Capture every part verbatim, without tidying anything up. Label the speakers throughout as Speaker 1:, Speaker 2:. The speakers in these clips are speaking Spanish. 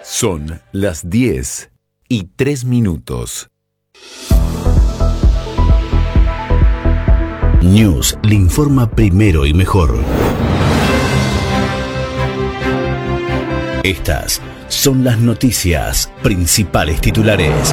Speaker 1: Son las diez y tres minutos. News le informa primero y mejor. Estas son las noticias principales titulares.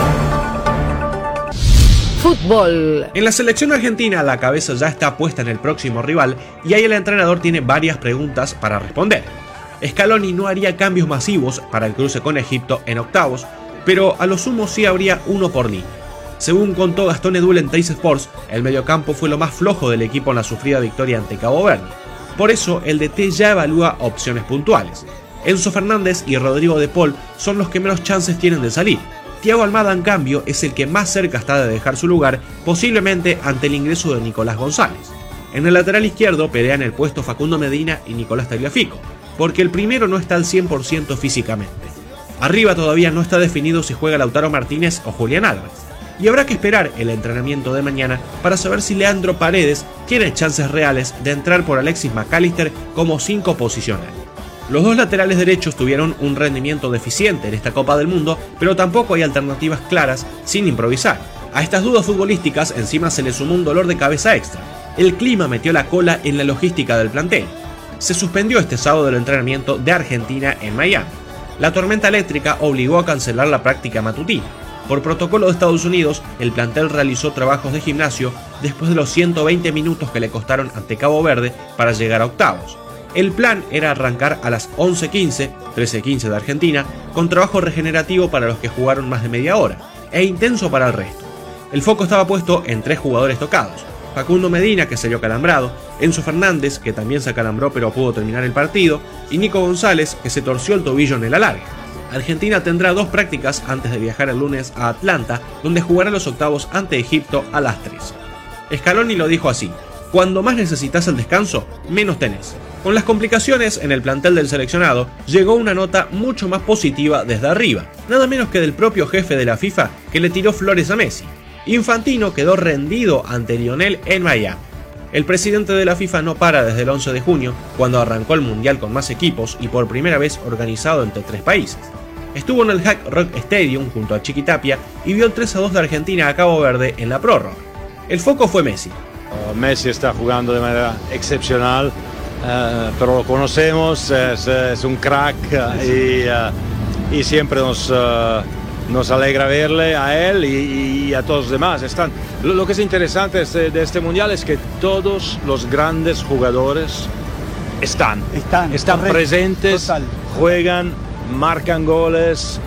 Speaker 2: Fútbol.
Speaker 3: En la selección argentina la cabeza ya está puesta en el próximo rival y ahí el entrenador tiene varias preguntas para responder. Scaloni no haría cambios masivos para el cruce con Egipto en octavos, pero a lo sumo sí habría uno por línea. Según contó Gastón Edul en Teis Sports, el mediocampo fue lo más flojo del equipo en la sufrida victoria ante Cabo Verde. Por eso el D T ya evalúa opciones puntuales. Enzo Fernández y Rodrigo de Paul son los que menos chances tienen de salir. Thiago Almada, en cambio, es el que más cerca está de dejar su lugar, posiblemente ante el ingreso de Nicolás González. En el lateral izquierdo pelean el puesto Facundo Medina y Nicolás Tagliafico, porque el primero no está al cien por ciento físicamente. Arriba todavía no está definido si juega Lautaro Martínez o Julián Álvarez, y habrá que esperar el entrenamiento de mañana para saber si Leandro Paredes tiene chances reales de entrar por Alexis McAllister como cinco posicional. Los dos laterales derechos tuvieron un rendimiento deficiente en esta Copa del Mundo, pero tampoco hay alternativas claras sin improvisar. A estas dudas futbolísticas encima se le sumó un dolor de cabeza extra. El clima metió la cola en la logística del plantel. Se suspendió este sábado el entrenamiento de Argentina en Miami. La tormenta eléctrica obligó a cancelar la práctica matutina. Por protocolo de Estados Unidos, el plantel realizó trabajos de gimnasio después de los ciento veinte minutos que le costaron ante Cabo Verde para llegar a octavos. El plan era arrancar a las once quince, trece quince de Argentina, con trabajo regenerativo para los que jugaron más de media hora, e intenso para el resto. El foco estaba puesto en tres jugadores tocados: Facundo Medina, que salió calambrado, Enzo Fernández, que también se acalambró pero pudo terminar el partido, y Nico González, que se torció el tobillo en el alargue. Argentina tendrá dos prácticas antes de viajar el lunes a Atlanta, donde jugará los octavos ante Egipto a las tres. Scaloni lo dijo así: cuando más necesitas el descanso, menos tenés. Con las complicaciones en el plantel del seleccionado, llegó una nota mucho más positiva desde arriba, nada menos que del propio jefe de la FIFA, que le tiró flores a Messi. Infantino quedó rendido ante Lionel en Miami. El presidente de la FIFA no para desde el once de junio, cuando arrancó el Mundial con más equipos y por primera vez organizado entre tres países. Estuvo en el Hard Rock Stadium junto a Chiqui Tapia y vio el tres a dos de Argentina a Cabo Verde en la prórroga. El foco fue Messi.
Speaker 4: Uh, Messi está jugando de manera excepcional, uh, pero lo conocemos, es, es un crack uh, y, uh, y siempre nos, uh, nos alegra verle a él y, y a todos los demás. Están, lo, lo que es interesante de este, de este mundial es que todos los grandes jugadores están, están, están presentes, total. Juegan, marcan goles,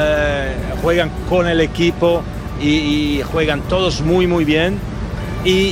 Speaker 4: uh, juegan con el equipo y, y juegan todos muy muy bien. Y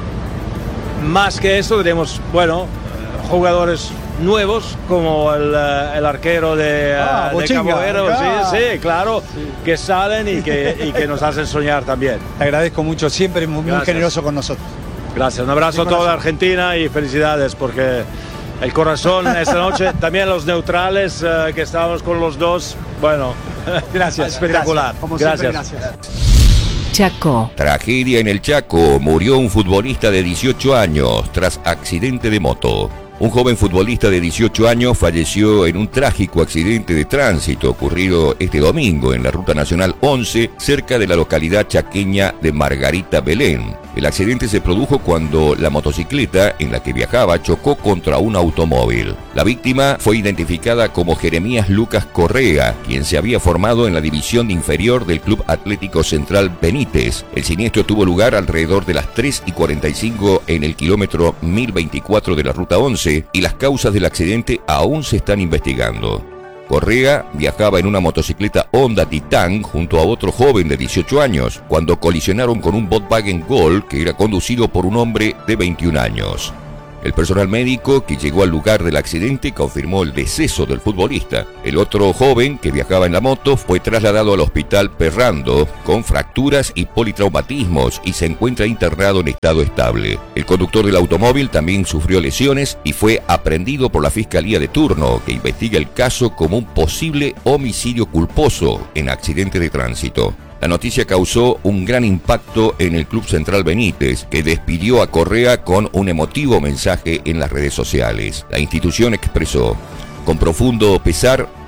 Speaker 4: más que eso tenemos, bueno, jugadores nuevos como el, el arquero de, ah, de Cabo Verde, sí, sí, claro, sí. Que salen y que, y que nos hacen soñar también.
Speaker 5: Te agradezco mucho, siempre muy, muy generoso con nosotros.
Speaker 4: Gracias, un abrazo a toda Argentina y felicidades porque el corazón esta noche, también los neutrales uh, que estábamos con los dos, bueno,
Speaker 5: gracias,
Speaker 4: espectacular.
Speaker 5: Gracias, como
Speaker 4: gracias.
Speaker 5: Siempre, gracias.
Speaker 6: Chaco.
Speaker 7: Tragedia en el Chaco. Murió un futbolista de dieciocho años tras accidente de moto. Un joven futbolista de dieciocho años falleció en un trágico accidente de tránsito ocurrido este domingo en la Ruta Nacional once, cerca de la localidad chaqueña de Margarita Belén. El accidente se produjo cuando la motocicleta en la que viajaba chocó contra un automóvil. La víctima fue identificada como Jeremías Lucas Correa, quien se había formado en la división inferior del Club Atlético Central Benítez. El siniestro tuvo lugar alrededor de las tres y cuarenta y cinco en el kilómetro mil veinticuatro de la Ruta once y las causas del accidente aún se están investigando. Correa viajaba en una motocicleta Honda Titan junto a otro joven de dieciocho años, cuando colisionaron con un Volkswagen Gol que era conducido por un hombre de veintiún años. El personal médico que llegó al lugar del accidente confirmó el deceso del futbolista. El otro joven que viajaba en la moto fue trasladado al hospital Perrando con fracturas y politraumatismos y se encuentra internado en estado estable. El conductor del automóvil también sufrió lesiones y fue aprehendido por la Fiscalía de turno, que investiga el caso como un posible homicidio culposo en accidente de tránsito. La noticia causó un gran impacto en el Club Central Benítez, que despidió a Correa con un emotivo mensaje en las redes sociales. La institución expresó: con profundo pesar,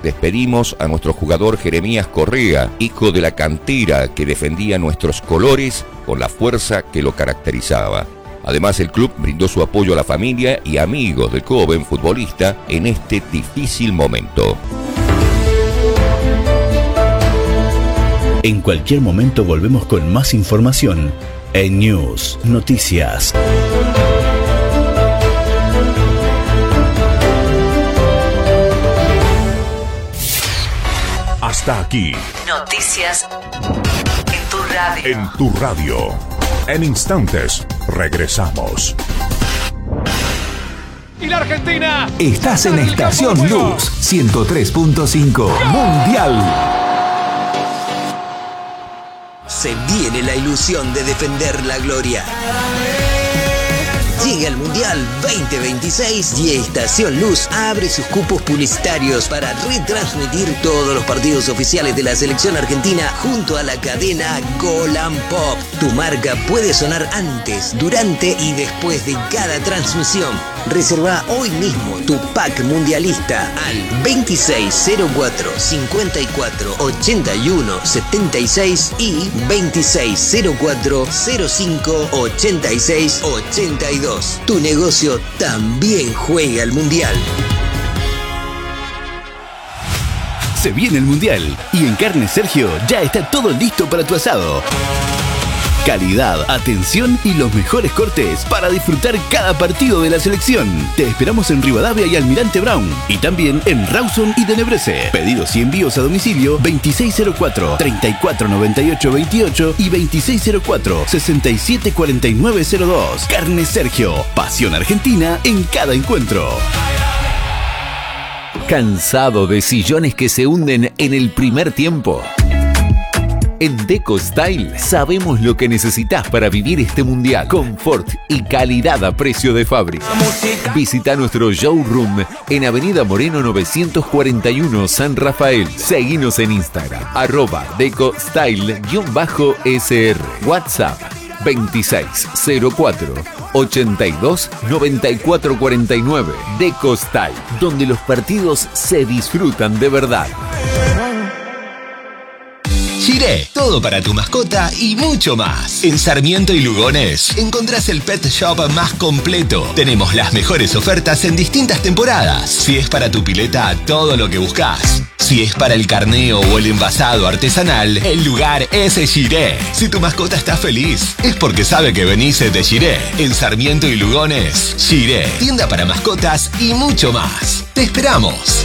Speaker 7: Despedimos a nuestro jugador Jeremías Correa, hijo de la cantera que defendía nuestros colores con la fuerza que lo caracterizaba. Además, el club brindó su apoyo a la familia y amigos del joven futbolista en este difícil momento.
Speaker 1: En cualquier momento volvemos con más información en News Noticias.
Speaker 6: Hasta aquí.
Speaker 2: Noticias en tu radio.
Speaker 6: En tu radio. En instantes, regresamos.
Speaker 5: ¿Y la Argentina?
Speaker 8: Estás en Estación Luz ciento tres punto cinco Mundial.
Speaker 9: Se viene la ilusión de defender la gloria. Llega el Mundial veinte veintiséis y Estación Luz abre sus cupos publicitarios para retransmitir todos los partidos oficiales de la selección argentina junto a la cadena Golan Pop. Tu marca puede sonar antes, durante y después de cada transmisión. Reserva hoy mismo tu pack mundialista al veintiséis cero cuatro cincuenta y cuatro ochenta y uno setenta y seis y veintiséis cero cuatro cero cinco ochenta y seis ochenta y dos. Tu negocio también juega al Mundial.
Speaker 1: Se viene el Mundial y en Carne Sergio ya está todo listo para tu asado. Calidad, atención y los mejores cortes para disfrutar cada partido de la selección. Te esperamos en Rivadavia y Almirante Brown y también en Rawson y Tenebrese. Pedidos y envíos a domicilio veintiséis cero cuatro treinta y cuatro noventa y ocho veintiocho y veintiséis cero cuatro sesenta y siete cuarenta y nueve cero dos. Carne Sergio, pasión argentina en cada encuentro.
Speaker 10: ¿Cansado de sillones que se hunden en el primer tiempo? En Deco Style sabemos lo que necesitas para vivir este mundial. Confort y calidad a precio de fábrica. Visita nuestro showroom en Avenida Moreno novecientos cuarenta y uno San Rafael. Seguinos en Instagram, arroba Deco Style-S R. WhatsApp veintiséis cero cuatro ochenta y dos noventa y cuatro cuarenta y nueve. Deco Style, donde los partidos se disfrutan de verdad.
Speaker 11: Shiré, todo para tu mascota y mucho más. En Sarmiento y Lugones encontrás el pet shop más completo. Tenemos las mejores ofertas en distintas temporadas. Si es para tu pileta, todo lo que buscas. Si es para el carneo o el envasado artesanal, el lugar es Shiré. Si tu mascota está feliz, es porque sabe que venís de Shiré. En Sarmiento y Lugones, Shiré, tienda para mascotas y mucho más. ¡Te esperamos!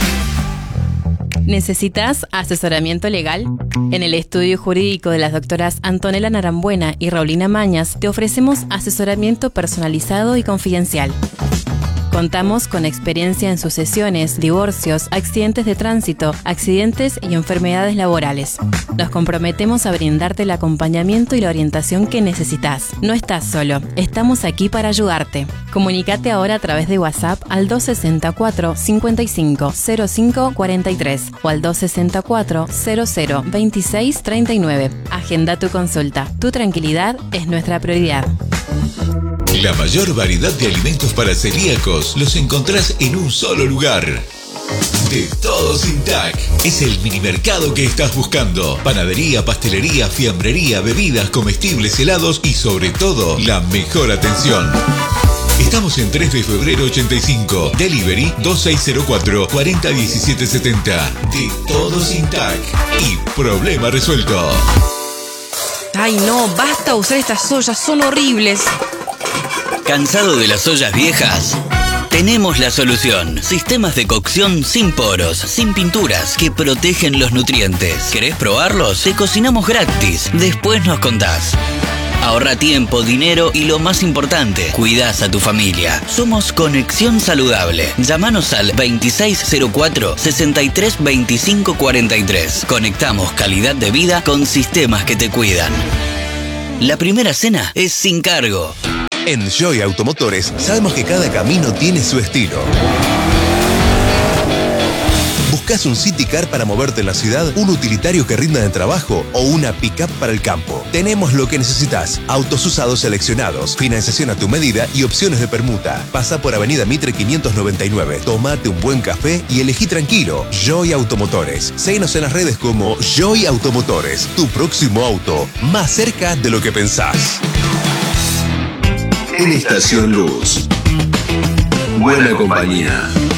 Speaker 12: ¿Necesitas asesoramiento legal? En el estudio jurídico de las doctoras Antonella Narambuena y Raulina Mañas te ofrecemos asesoramiento personalizado y confidencial. Contamos con experiencia en sucesiones, divorcios, accidentes de tránsito, accidentes y enfermedades laborales. Nos comprometemos a brindarte el acompañamiento y la orientación que necesitas. No estás solo, estamos aquí para ayudarte. Comunícate ahora a través de WhatsApp al dos sesenta y cuatro cincuenta y cinco cero cinco cuarenta y tres o al dos sesenta y cuatro cero cero veintiséis treinta y nueve. Agenda tu consulta. Tu tranquilidad es nuestra prioridad.
Speaker 13: La mayor variedad de alimentos para celíacos los encontrás en un solo lugar. De Todo Sin Tac. Es el minimercado que estás buscando. Panadería, pastelería, fiambrería, bebidas, comestibles, helados y sobre todo, la mejor atención. Estamos en tres de febrero ochenta y cinco. Delivery dos seis cero cuatro cuatro cero uno siete siete cero. De Todo Sin Tac. Y problema resuelto.
Speaker 14: Ay no, basta usar estas ollas, son horribles.
Speaker 15: ¿Cansado de las ollas viejas? Tenemos la solución. Sistemas de cocción sin poros, sin pinturas, que protegen los nutrientes. ¿Querés probarlos? Te cocinamos gratis. Después nos contás. Ahorra tiempo, dinero y lo más importante, cuidás a tu familia. Somos Conexión Saludable. Llámanos al veintiséis cero cuatro sesenta y tres veinticinco cuarenta y tres. Conectamos calidad de vida con sistemas que te cuidan. La primera cena es sin cargo.
Speaker 13: En Joy Automotores sabemos que cada camino tiene su estilo.
Speaker 16: ¿Buscas un City Car para moverte en la ciudad, un utilitario que rinda en el trabajo o una pick-up para el campo? Tenemos lo que necesitas. Autos usados seleccionados, financiación a tu medida y opciones de permuta. Pasa por Avenida Mitre quinientos noventa y nueve. Tómate un buen café y elegí tranquilo. Joy Automotores. Seguinos en las redes como Joy Automotores. Tu próximo auto, más cerca de lo que pensás.
Speaker 1: En Estación Luz. Buena compañía.